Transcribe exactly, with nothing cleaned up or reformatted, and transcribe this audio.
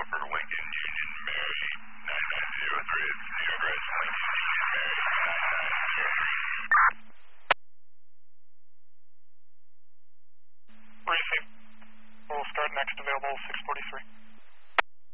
available for Lincoln Union Mary nine nine zero three. It's New York Red Lincoln Union Mary nine nine zero three. Received. We'll start next available six forty-three.